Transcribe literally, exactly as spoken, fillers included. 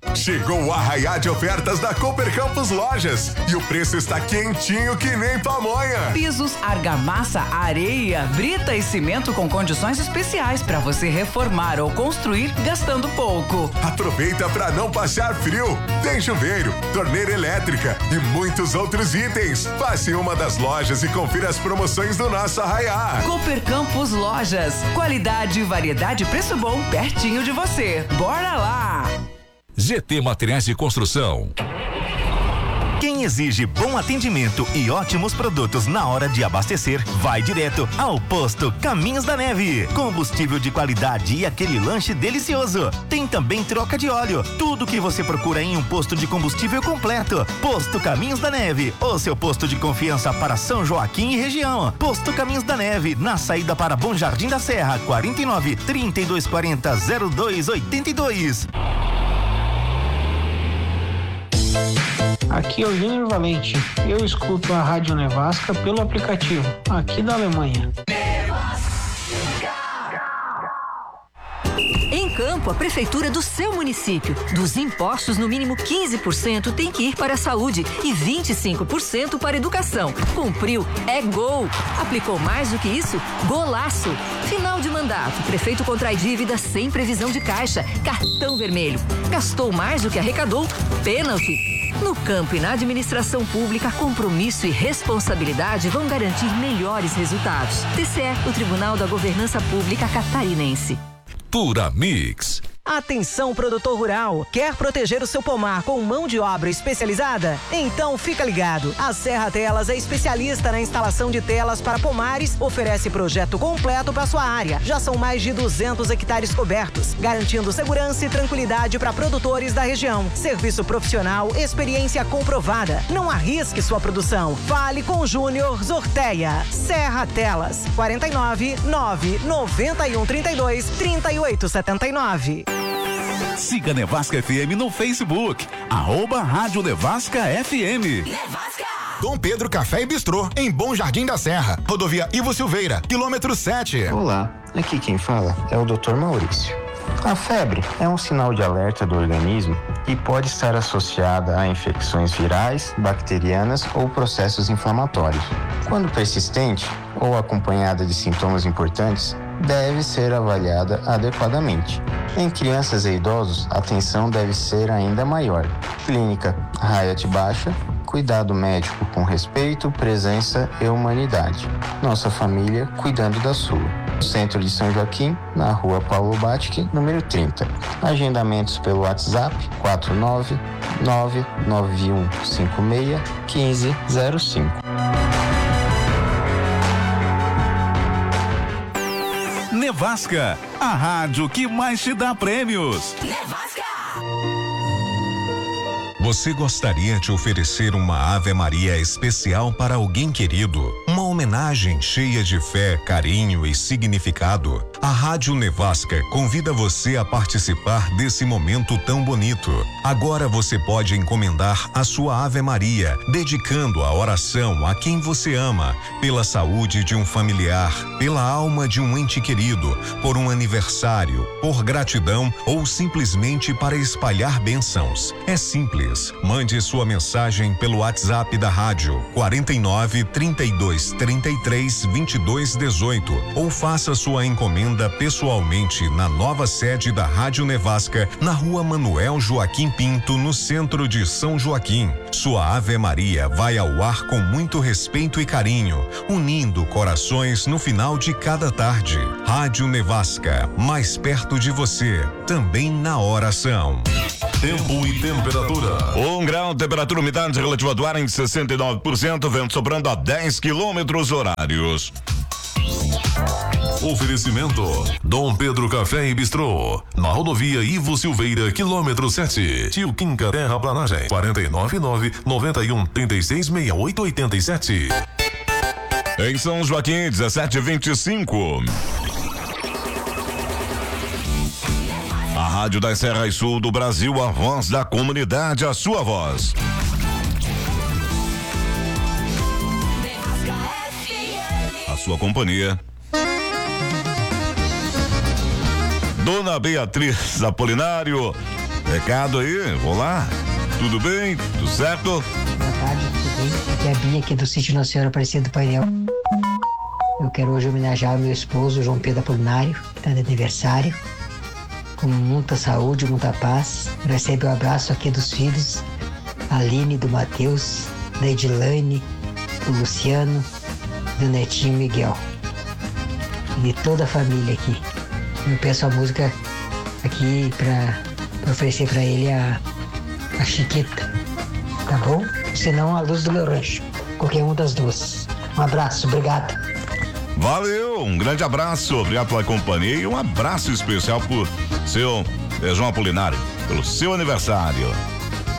Chegou o arraiá de ofertas da Cooper Campos Lojas e o preço está quentinho que nem pamonha. Pisos, argamassa, areia, brita e cimento com condições especiais para você reformar ou construir gastando pouco. Aproveita para não passar frio. Tem chuveiro, torneira elétrica e muitos outros itens. Passe em uma das lojas e confira as promoções do nosso arraiá. Cooper Campos Lojas. Qualidade, variedade e preço bom pertinho de você. Bora lá! G T Materiais de Construção. Quem exige bom atendimento e ótimos produtos na hora de abastecer, vai direto ao Posto Caminhos da Neve. Combustível de qualidade e aquele lanche delicioso. Tem também troca de óleo. Tudo que você procura em um posto de combustível completo. Posto Caminhos da Neve, o seu posto de confiança para São Joaquim e região. Posto Caminhos da Neve, na saída para Bom Jardim da Serra, quarenta e nove, trinta e dois quarenta, zero dois oitenta e dois. Aqui é o Júnior Valente. Eu escuto a Rádio Nevasca pelo aplicativo, aqui da Alemanha. Em Campo, a prefeitura do seu município. Dos impostos, no mínimo quinze por cento tem que ir para a saúde e vinte e cinco por cento para a educação. Cumpriu, é gol. Aplicou mais do que isso? Golaço. Final de mandato, prefeito contrai dívida sem previsão de caixa. Cartão vermelho. Gastou mais do que arrecadou? Pênalti. No campo e na administração pública, compromisso e responsabilidade vão garantir melhores resultados. T C E, o Tribunal da Governança Pública Catarinense. Pura Mix. Atenção, produtor rural, quer proteger o seu pomar com mão de obra especializada? Então fica ligado, a Serra Telas é especialista na instalação de telas para pomares, oferece projeto completo para sua área. Já são mais de duzentos hectares cobertos, garantindo segurança e tranquilidade para produtores da região. Serviço profissional, experiência comprovada. Não arrisque sua produção. Fale com Júnior Zorteia. Serra Telas, quarenta e nove, nove, noventa e um, trinta e dois, trinta e oito, setenta e nove. Siga Nevasca F M no Facebook, arroba Rádio Nevasca F M. Nevasca! Dom Pedro Café e Bistrô, em Bom Jardim da Serra, rodovia Ivo Silveira, quilômetro sete. Olá, aqui quem fala é o doutor Maurício. A febre é um sinal de alerta do organismo e pode estar associada a infecções virais, bacterianas ou processos inflamatórios. Quando persistente ou acompanhada de sintomas importantes, deve ser avaliada adequadamente. Em crianças e idosos, a atenção deve ser ainda maior. Clínica Hayat Baixa, cuidado médico com respeito, presença e humanidade. Nossa família cuidando da sua. Centro de São Joaquim, na rua Paulo Batic, número trinta. Agendamentos pelo WhatsApp quatro nove nove nove um cinco seis um cinco zero cinco. Nevasca, a rádio que mais te dá prêmios. Nevasca! Você gostaria de oferecer uma Ave Maria especial para alguém querido? Uma homenagem cheia de fé, carinho e significado? A Rádio Nevasca convida você a participar desse momento tão bonito. Agora você pode encomendar a sua Ave Maria, dedicando a oração a quem você ama, pela saúde de um familiar, pela alma de um ente querido, por um aniversário, por gratidão ou simplesmente para espalhar bênçãos. É simples. Mande sua mensagem pelo WhatsApp da rádio quarenta e nove, trinta e dois, trinta e três, vinte e dois, dezoito ou faça sua encomenda pessoalmente na nova sede da Rádio Nevasca, na rua Manuel Joaquim Pinto, no centro de São Joaquim. Sua Ave Maria vai ao ar com muito respeito e carinho, unindo corações no final de cada tarde. Rádio Nevasca, mais perto de você, também na oração. Tempo e temperatura. Um grau, temperatura, umidade relativa do ar em sessenta e nove por cento, vento soprando a dez quilômetros horários. Oferecimento Dom Pedro Café e Bistrô, na rodovia Ivo Silveira, quilômetro sete. Tio Quinca Terraplanagem, quarenta e nove nove, noventa e um, trinta e seis, sessenta e oito, oitenta e sete. Em São Joaquim, dezessete e vinte e cinco. A Rádio das Serras Sul do Brasil, a voz da comunidade, a sua voz. A sua companhia. Dona Beatriz Apolinário, Recado aí, vou lá. Tudo bem? Tudo certo? Boa tarde, tudo bem? Aqui é a Bia, aqui do sítio Nossa Senhora Aparecida do Painel. Eu quero hoje homenagear o meu esposo, João Pedro Apolinário, que está de aniversário. Com muita saúde, muita paz. Recebe o abraço aqui dos filhos, Aline, do Matheus, da Edilane, do Luciano, do Netinho Miguel. E de toda a família aqui. Eu peço a música aqui para oferecer para ele a, a Chiquita. Tá bom? Se não, a Luz do Meu Rancho. Qualquer uma das duas. Um abraço, obrigado. Valeu, um grande abraço, obrigado pela companhia e um abraço especial por seu eh, João Apolinário, pelo seu aniversário.